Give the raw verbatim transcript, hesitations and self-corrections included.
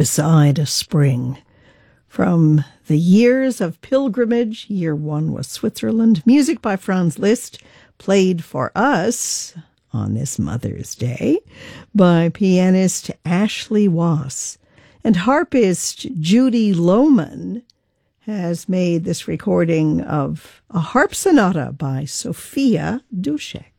Beside a Spring. From The Years of Pilgrimage, year one was Switzerland. Music by Franz Liszt, played for us on this Mother's Day by pianist Ashley Wass. And harpist Judy Lohman has made this recording of a harp sonata by Sophia Dushek.